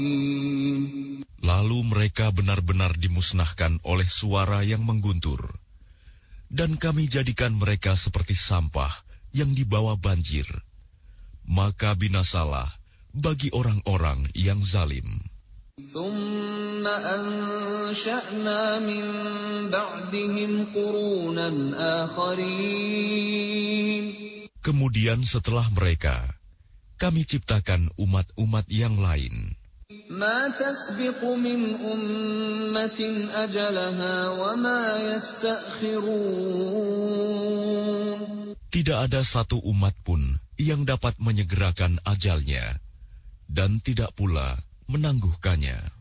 Lalu mereka benar-benar dimusnahkan oleh suara yang mengguntur, dan kami jadikan mereka seperti sampah yang dibawa banjir. Maka binasalah bagi orang-orang yang zalim. ثُمَّ أَنشَأْنَا مِن بَعْدِهِمْ قُرُونًا آخَرِينَ. Kemudian setelah mereka, kami ciptakan umat-umat yang lain. مَا تَسْبِقُ مِنْ أُمَّةٍ أَجَلَهَا وَمَا يَسْتَأْخِرُونَ. Tidak ada satu umat pun yang dapat menyegerakan ajalnya, dan tidak pula menangguhkannya.